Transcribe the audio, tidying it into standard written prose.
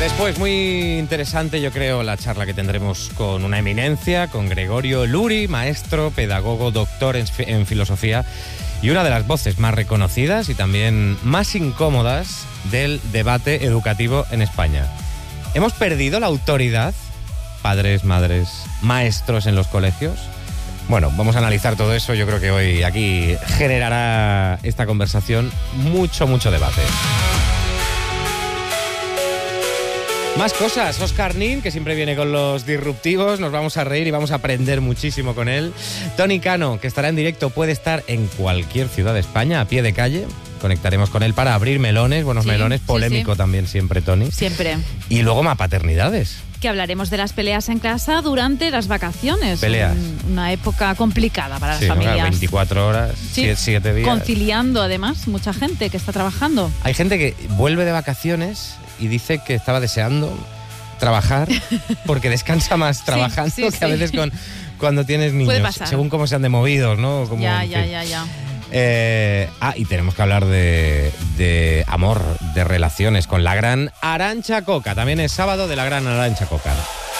Después, muy interesante, yo creo, la charla que tendremos con una eminencia, con Gregorio Luri, maestro, pedagogo, doctor en filosofía y una de las voces más reconocidas y también más incómodas del debate educativo en España. ¿Hemos perdido la autoridad, padres, madres, maestros en los colegios? Bueno, vamos a analizar todo eso. Yo creo que hoy aquí generará esta conversación mucho debate. Más cosas. Óscar Nin, que siempre viene con los disruptivos. Nos vamos a reír y vamos a aprender muchísimo con él. Tony Cano, que estará en directo, puede estar en cualquier ciudad de España, a pie de calle. Conectaremos con él para abrir melones, buenos melones. Polémico también siempre, Tony. Siempre. Y luego más paternidades. Que hablaremos de las peleas en casa durante las vacaciones. Peleas. Una época complicada para las familias. Claro, 24 horas, 7 días. Conciliando, además, mucha gente que está trabajando. Hay gente que vuelve de vacaciones y dice que estaba deseando trabajar porque descansa más trabajando que a veces cuando tienes niños. Puede pasar. Según cómo sean de movidos, ¿no? Como, Ya. Y tenemos que hablar de amor, de relaciones con la gran Arantxa Coca. También es sábado de la gran Arantxa Coca.